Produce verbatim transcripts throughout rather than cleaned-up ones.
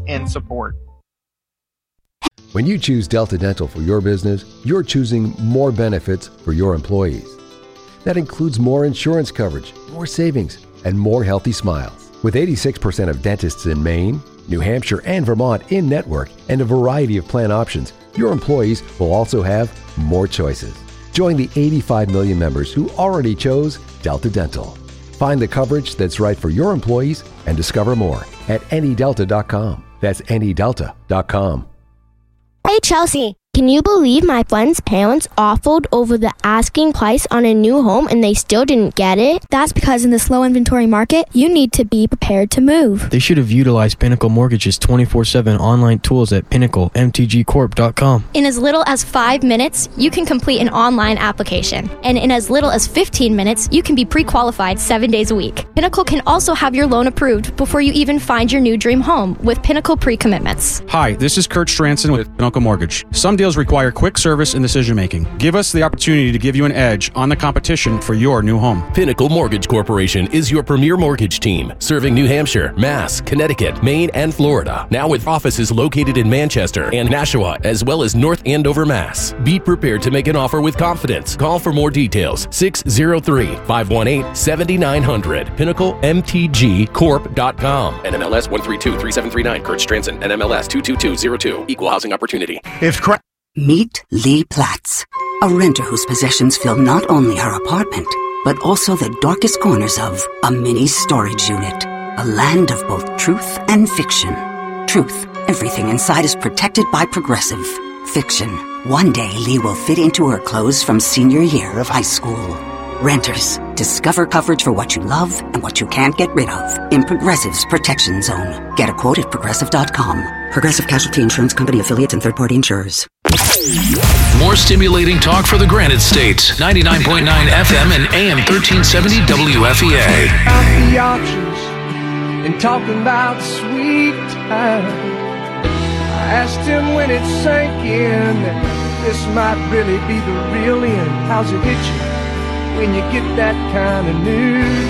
and support. When you choose Delta Dental for your business, you're choosing more benefits for your employees. That includes more insurance coverage, more savings, and more healthy smiles. With eighty-six percent of dentists in Maine, New Hampshire, and Vermont in network and a variety of plan options, your employees will also have more choices. Join the eighty-five million members who already chose Delta Dental. Find the coverage that's right for your employees and discover more at any delta dot com. That's any delta dot com. Hey, Chelsea, can you believe my friend's parents offered over the asking price on a new home and they still didn't get it? That's because in this low inventory market, you need to be prepared to move. They should have utilized Pinnacle Mortgage's twenty-four seven online tools at pinnacle m t g corp dot com. In as little as five minutes, you can complete an online application. And in as little as fifteen minutes, you can be pre-qualified seven days a week. Pinnacle can also have your loan approved before you even find your new dream home with Pinnacle pre-commitments. Hi, this is Kurt Stranson with Pinnacle Mortgage. Some deals require quick service and decision making. Give us the opportunity to give you an edge on the competition for your new home. Pinnacle Mortgage Corporation is your premier mortgage team, serving New Hampshire, Mass, Connecticut, Maine, and Florida. Now with offices located in Manchester and Nashua, as well as North Andover, Mass. Be prepared to make an offer with confidence. Call for more details. six oh three, five one eight, seven nine zero zero. pinnacle m t g corp dot com. N M L S one three two three seven three nine. Kurt Stranson. N M L S two two two zero two. Equal housing opportunity. If cra- Meet Lee Platts, a renter whose possessions fill not only her apartment, but also the darkest corners of a mini storage unit. A land of both truth and fiction. Truth, everything inside is protected by Progressive. Fiction, one day Lee will fit into her clothes from senior year of high school. Renters, discover coverage for what you love and what you can't get rid of in Progressive's Protection Zone. Get a quote at progressive dot com. Progressive Casualty Insurance Company affiliates and third-party insurers. More stimulating talk for the Granite State. ninety-nine point nine F M and A M thirteen seventy W F E A. About the options and talking about sweet time. I asked him when it sank in that this might really be the real end. How's it hit you when you get that kind of news?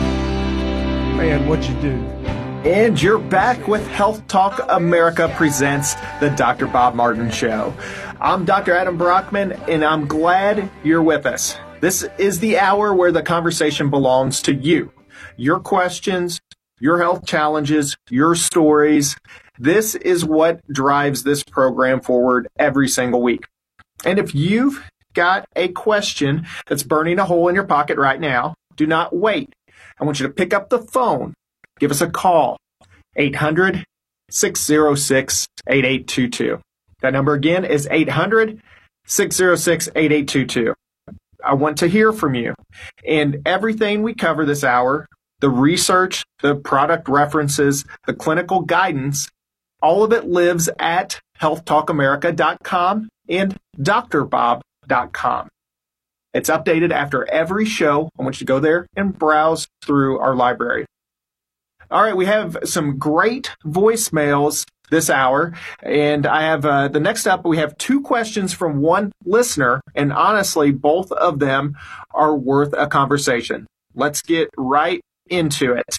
Man, what you do? And you're back with Health Talk America presents the Doctor Bob Martin Show. I'm Doctor Adam Brockman, and I'm glad you're with us. This is the hour where the conversation belongs to you. Your questions, your health challenges, your stories. This is what drives this program forward every single week. And if you've got a question that's burning a hole in your pocket right now, do not wait. I want you to pick up the phone. Give us a call, eight hundred, six oh six, eight eight two two. That number again is eight hundred, six oh six, eight eight two two. I want to hear from you. And everything we cover this hour, the research, the product references, the clinical guidance, all of it lives at health talk america dot com and d r bob dot com. It's updated after every show. I want you to go there and browse through our library. All right, we have some great voicemails this hour, and I have uh, the next up, we have two questions from one listener, and honestly, both of them are worth a conversation. Let's get right into it.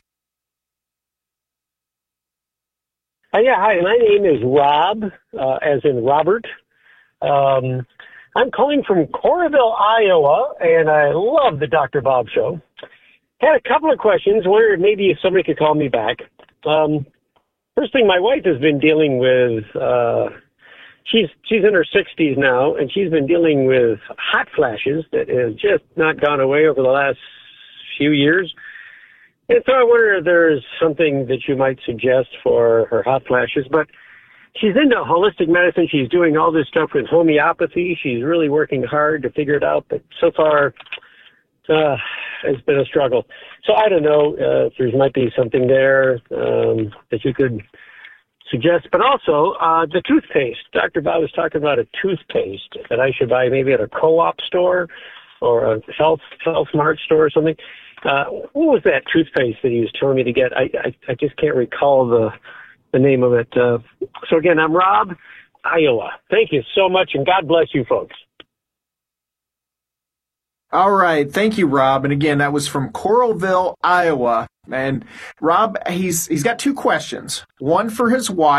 Uh, yeah, hi, my name is Rob, uh, as in Robert. Um, I'm calling from Coralville, Iowa, and I love the Doctor Bob Show. Had a couple of questions. Wondered maybe if somebody could call me back. Um, first thing, my wife has been dealing with, uh, she's she's in her sixties now, and she's been dealing with hot flashes that has just not gone away over the last few years. And so I wonder if there's something that you might suggest for her hot flashes. But she's into holistic medicine. She's doing all this stuff with homeopathy. She's really working hard to figure it out. But so far, uh, it's been a struggle. So I don't know uh, if there might be something there um, that you could suggest. But also, uh, the toothpaste. Doctor Bob was talking about a toothpaste that I should buy maybe at a co-op store or a Health Health Mart store or something. Uh, what was that toothpaste that he was telling me to get? I, I, I just can't recall the the name of it. Uh, so again, I'm Rob, Iowa. Thank you so much, and God bless you folks. All right. Thank you, Rob. And again, that was from Coralville, Iowa. And Rob, he's he's got two questions. One for his wife.